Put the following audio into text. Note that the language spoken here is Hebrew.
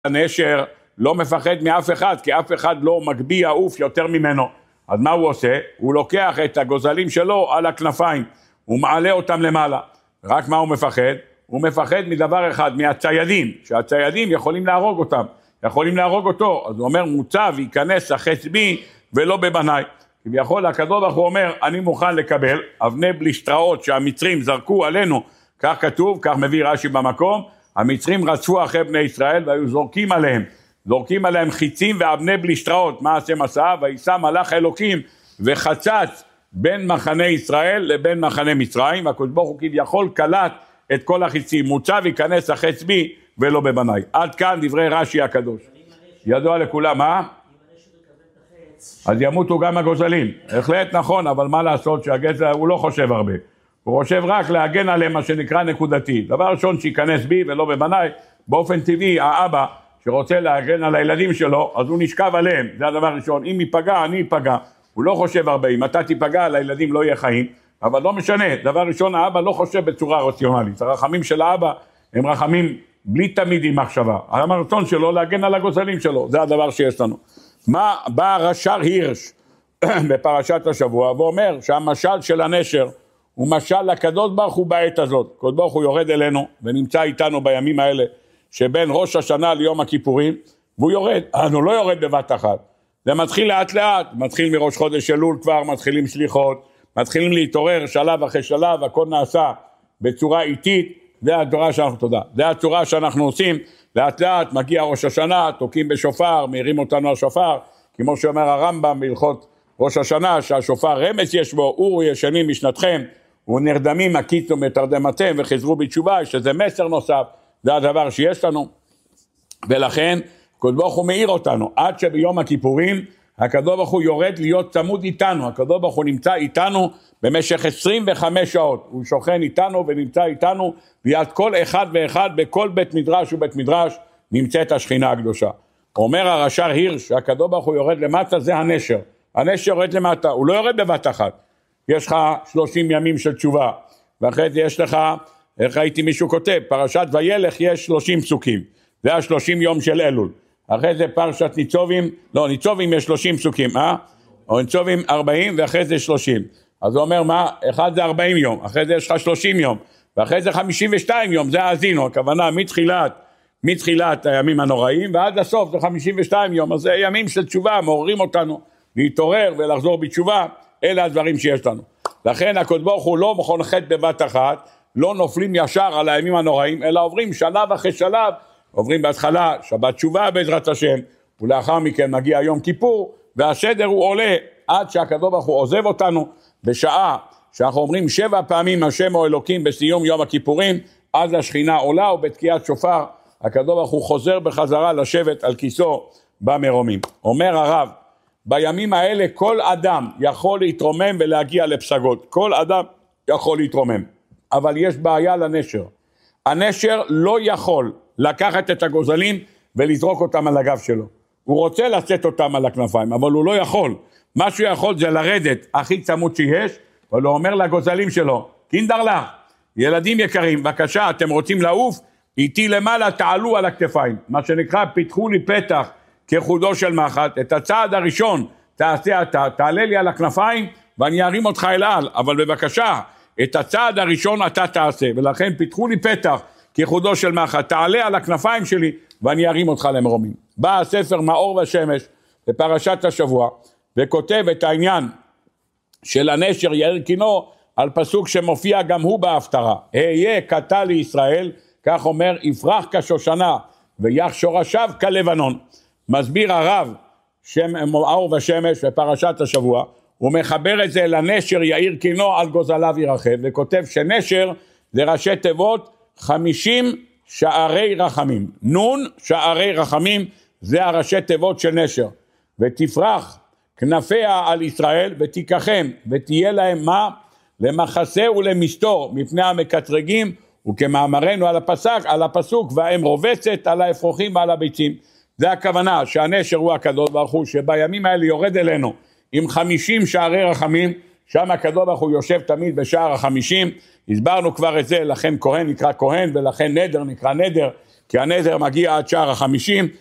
הנשר לא מפחד מאף אחד, כי אף אחד לא מגביה עוף יותר ממנו. אז מה הוא עושה? הוא לוקח את הגוזלים שלו על הכנפיים, הוא מעלה אותם למעלה. רק מה הוא מפחד? הוא מפחד מדבר אחד, מהציידים, שהציידים יכולים להרוג אותם, יכולים להרוג אותו. אז הוא אומר, מוצב ייכנס החץ בי ולא בבניי. כביכול הקדוש ברוך הוא אומר, אני מוכן לקבל אבני בלישטראות שהמצרים זרקו עלינו, כך כתוב, כך מביא רש"י במקום, המצרים רצו אחרי בני ישראל והיו זורקים עליהם חיצים ואבני בלישטראות. מה עשה מסע? וישא מלאך אלוקים וחצץ בין מחנה ישראל לבין מחנה מצרים, והקדוש ברוך הוא כביכול קלט את כל החיצים, מוצב ייכנס החץ בי ולא בבניי. עד כאן דברי רש"י הקדוש. ידוע לכולם, מה? אז ימותו גם הגוזלים. בהחלט נכון, אבל מה לעשות שהגזל הוא לא חושב הרבה. הוא חושב רק להגן עליהם מה שנקרא נקודתי. דבר ראשון שייכנס בי ולא בבניי, באופן טבעי האבא שרוצה להגן על הילדים שלו, אז הוא נשכב עליהם, זה הדבר הראשון. אם ייפגע, אני ייפגע. הוא לא חושב הרבה, אם אתה תיפגע, לילדים לא יהיה חיים, אבל לא משנה. דבר ראשון, האבא לא חושב בצורה רציונלית. הרחמים של האבא הם רחמים בלי תמיד עם מחשבה. הרצון שלו להגן על הגוזלים שלו, זה הדבר שיש לנו. מה בא רש"ר הירש בפרשת השבוע ואומר שהמשל של הנשר הוא משל לקדוש ברוך הוא בעת הזאת. הקדוש ברוך הוא יורד אלינו ונמצא איתנו בימים האלה שבין ראש השנה ליום הכיפורים, והוא יורד, הוא לא יורד בבת אחת, זה מתחיל לאט לאט, מתחיל מראש חודש אלול כבר, מתחילים שליחות, מתחילים להתעורר שלב אחרי שלב, הכל נעשה בצורה איטית, זה התורה שאנחנו, תודה, זה הצורה שאנחנו עושים, לאט לאט מגיע ראש השנה, תוקים בשופר, מהירים אותנו השופר, כמו שאומר הרמב"ם בהלכות ראש השנה, שהשופר רמז יש בו, אורו ישנים משנתכם, ונרדמים הקיצו מתרדמתם וחזרו בתשובה, שזה מסר נוסף, זה הדבר שיש לנו, ולכן הקדוש ברוך הוא מאיר אותנו, עד שביום הכיפורים הקדוש ברוך הוא יורד להיות צמוד איתנו, הקדוש ברוך הוא נמצא איתנו במשך 25 שעות, הוא שוכן איתנו ונמצא איתנו, ויד כל אחד ואחד בכל בית מדרש ובית מדרש נמצאת השכינה הקדושה. אומר הרש"ר הירש שהקדוש ברוך הוא יורד למטה, זה הנשר, הנשר יורד למטה, הוא לא יורד בבת אחת, יש לך 30 ימים של תשובה, ואחרי זה יש לך, איך ראיתי מישהו כותב, פרשת וילך יש 30 פסוקים, זה ה-30 יום של אלול, אחרי זה פרשת ניצובים, לא, ניצובים יש 30 פסוקים, או ניצובים 40 ואחרי זה 30, אז הוא אומר מה, אחד זה 40 יום, אחרי זה יש לך 30 יום, ואחרי זה 52 יום, זה האזינו, הכוונה מתחילת הימים הנוראים, ועד הסוף זה 52 יום, אז זה ימים של תשובה, מעוררים אותנו, להתעורר ולחזור בתשובה, אלה הדברים שיש לנו. לכן הקדוש ברוך הוא לא מחונחת בבת אחת, לא נופלים ישר על הימים הנוראים, אלא עוברים שלב אחרי שלב, עוברים בהתחלה שבת תשובה בעזרת השם, ולאחר מכן מגיע יום כיפור, והסדר הוא עולה עד שהקדוש ברוך הוא עוזב אותנו, בשעה שאנחנו אומרים 7 פעמים השם הוא אלוקים בסיום יום הכיפורים, אז השכינה עולה ובתקיעת שופר, הקדוש ברוך הוא חוזר בחזרה לשבת על כיסו במרומים. אומר הרב, בימים האלה כל אדם יכול להתרומם ולהגיע לפסגות, כל אדם יכול להתרומם, אבל יש בעיה לנשר. הנשר לא יכול לקחת את הגוזלים ולזרוק אותם על הגב שלו. הוא רוצה לשאת אותם על הכנפיים, אבל הוא לא יכול. מה שהוא יכול זה לרדת הכי צמוד שיש, אבל הוא אומר לגוזלים שלו, קינדר לך, ילדים יקרים, בבקשה, אתם רוצים לעוף, איתי למעלה תעלו על הכתפיים. מה שנקרא, פיתחו לי פתח כחודו של מחט, את הצעד הראשון תעשה אתה, תעלה לי על הכנפיים ואני ארים אותך אל על, אבל בבקשה, את הצעד הראשון אתה תעשה, ולכן פיתחו לי פתח כחודו של מחט, תעלה על הכנפיים שלי ואני ארים אותך למרומים. בא הספר מאור ושמש בפרשת השבוע וכותב את העניין של הנשר יאיר קינו על פסוק שמופיע גם הוא בהפטרה, היה קטע לישראל, כך אומר, יפרח כשושנה ויח שורשיו כלבנון. מסביר הרב מאור ושמש בפרשת השבוע, הוא מחבר את זה לנשר יאיר קינו על גוזליו ירחב, וכותב שנשר זה ראשי תיבות 50 שערי רחמים, נון שערי רחמים, זה הראשי תיבות של נשר, ותפרח כנפיה על ישראל ותיקחם ותהיה להם מה? למחסה ולמסתור מפני המקטרגים, וכמאמרנו על הפסוק והאם רובצת על האפרוחים ועל הביצים. זה הכוונה שהנשר הוא הקדוש ברוך הוא שבימים האלה יורד אלינו עם 50 שערי רחמים, שם הקדוש ברוך הוא יושב תמיד בשער ה50, הסברנו כבר את זה, לכן כהן נקרא כהן ולכן נדר נקרא נדר, כי הנדר מגיע עד שער ה50,